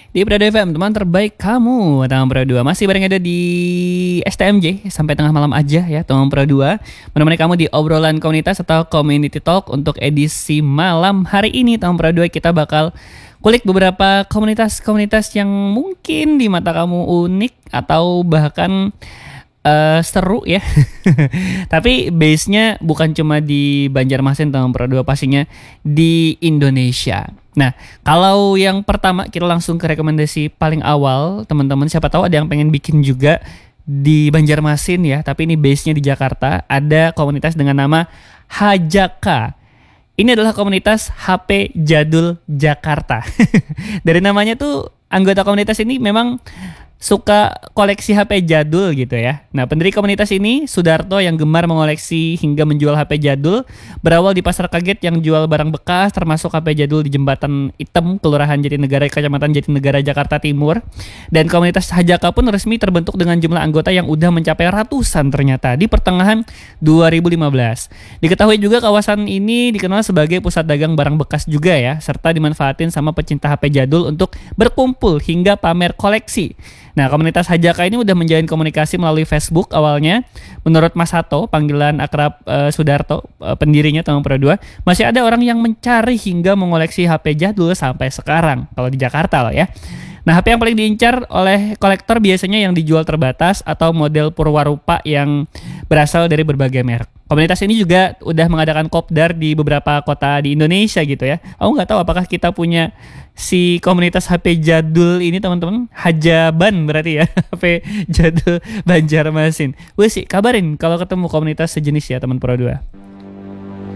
Di Prado FM, teman terbaik kamu, teman Pro 2. Masih bareng ada di STMJ sampai tengah malam aja ya, teman Pro 2. Menemani kamu di obrolan komunitas atau community talk untuk edisi malam hari ini, teman Pro 2. Kita bakal kulik beberapa komunitas-komunitas yang mungkin di mata kamu unik atau bahkan seru ya. Tapi base-nya bukan cuma di Banjarmasin, teman Pro 2, pastinya di Indonesia. Nah, kalau yang pertama kita langsung ke rekomendasi paling awal, teman-teman. Siapa tahu ada yang pengen bikin juga di Banjarmasin ya, tapi ini base-nya di Jakarta. Ada komunitas dengan nama Hajaka. Ini adalah komunitas HP Jadul Jakarta. Dari namanya tuh, anggota komunitas ini memang suka koleksi HP jadul gitu ya. Nah, pendiri komunitas ini Sudarto yang gemar mengoleksi hingga menjual HP jadul. Berawal di Pasar Kaget yang jual barang bekas termasuk HP jadul di Jembatan Item, Kelurahan Jatinegara, Kecamatan Jatinegara, Jakarta Timur. Dan komunitas Hajaka pun resmi terbentuk dengan jumlah anggota yang udah mencapai ratusan ternyata di pertengahan 2015. Diketahui juga kawasan ini dikenal sebagai pusat dagang barang bekas juga ya, serta dimanfaatin sama pecinta HP jadul untuk berkumpul hingga pamer koleksi. Nah, komunitas Hajaka ini udah menjalin komunikasi melalui Facebook awalnya. Menurut Mas Hato, panggilan akrab Sudarto, pendirinya teman Pro 2, masih ada orang yang mencari hingga mengoleksi HP jadul sampai sekarang. Kalau di Jakarta loh ya. Nah, HP yang paling diincar oleh kolektor biasanya yang dijual terbatas atau model purwarupa yang berasal dari berbagai merek. Komunitas ini juga udah mengadakan kopdar di beberapa kota di Indonesia gitu ya. Aku nggak tahu apakah kita punya si komunitas HP jadul ini, teman-teman. Hajaban berarti ya, HP jadul Banjarmasin. Wes sih, kabarin kalau ketemu komunitas sejenis ya, teman Pro 2.